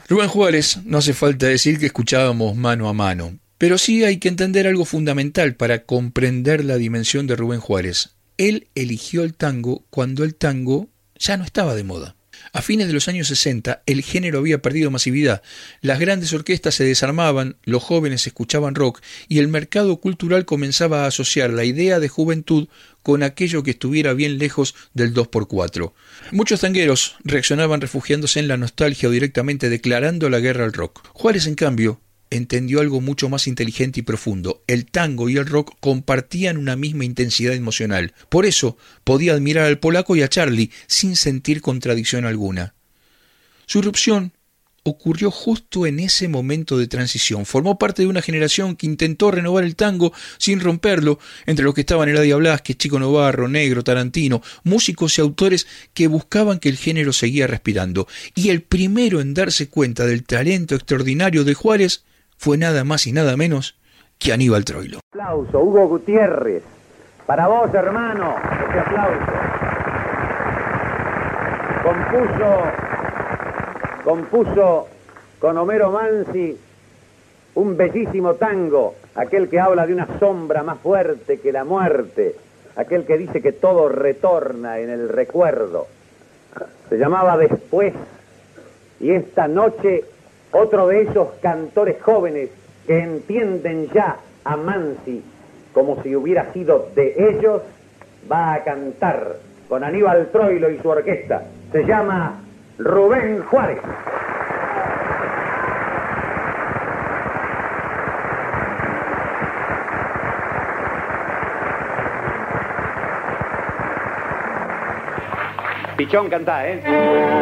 Rubén Juárez, no hace falta decir que escuchábamos mano a mano, pero sí hay que entender algo fundamental para comprender la dimensión de Rubén Juárez. Él eligió el tango cuando el tango ya no estaba de moda. A fines de los años 60, el género había perdido masividad, las grandes orquestas se desarmaban, los jóvenes escuchaban rock y el mercado cultural comenzaba a asociar la idea de juventud con aquello que estuviera bien lejos del 2x4. Muchos tangueros reaccionaban refugiándose en la nostalgia o directamente declarando la guerra al rock. Juárez, en cambio, entendió algo mucho más inteligente y profundo. El tango y el rock compartían una misma intensidad emocional. Por eso podía admirar al polaco y a Charlie sin sentir contradicción alguna. Su irrupción ocurrió justo en ese momento de transición. Formó parte de una generación que intentó renovar el tango sin romperlo, entre los que estaban Eladia Blasquez, Chico Novarro, Negro, Tarantino, músicos y autores que buscaban que el género seguía respirando. Y el primero en darse cuenta del talento extraordinario de Juárez fue nada más y nada menos que Aníbal Troilo. Aplauso, Hugo Gutiérrez. Para vos, hermano, este aplauso. Compuso con Homero Mansi un bellísimo tango, aquel que habla de una sombra más fuerte que la muerte, aquel que dice que todo retorna en el recuerdo. Se llamaba Después, y esta noche otro de esos cantores jóvenes que entienden ya a Mansi como si hubiera sido de ellos, va a cantar con Aníbal Troilo y su orquesta. Se llama Rubén Juárez. Pichón, cantá, ¿eh?